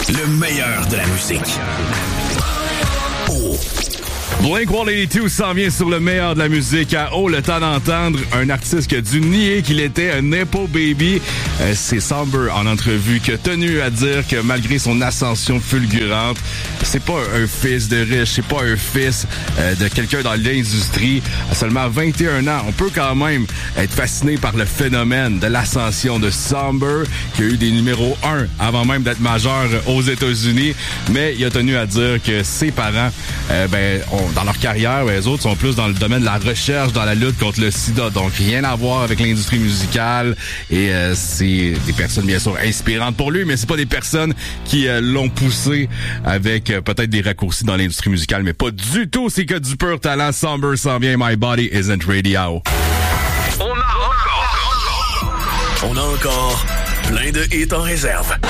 Le meilleur de la musique. Oh. Blink-182 s'en vient sur le meilleur de la musique à haut. Le temps d'entendre un artiste qui a dû nier qu'il était un Nepo Baby. C'est Somber en entrevue qui a tenu à dire que malgré son ascension fulgurante, c'est pas un fils de riche, c'est pas un fils de quelqu'un dans l'industrie. À seulement 21 ans, on peut quand même être fasciné par le phénomène de l'ascension de Somber, qui a eu des numéros 1 avant même d'être majeur aux États-Unis. Mais il a tenu à dire que ses parents, dans leur carrière, les autres sont plus dans le domaine de la recherche, dans la lutte contre le sida. Donc, rien à voir avec l'industrie musicale. Et c'est des personnes, bien sûr, inspirantes pour lui, mais c'est pas des personnes qui l'ont poussé avec peut-être des raccourcis dans l'industrie musicale, mais pas du tout. C'est que du pur talent. Somber s'en vient. My Body Isn't Radio. On a encore plein de hits en réserve.